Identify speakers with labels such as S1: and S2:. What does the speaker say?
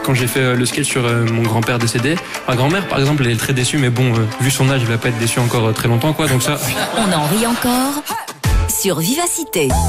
S1: quand j'ai fait le sketch sur mon grand-père décédé. Ma grand-mère, par exemple, elle est très déçue, mais bon, vu son âge, elle va pas être déçue encore très longtemps, quoi. Donc ça.
S2: On en rit encore sur Vivacité.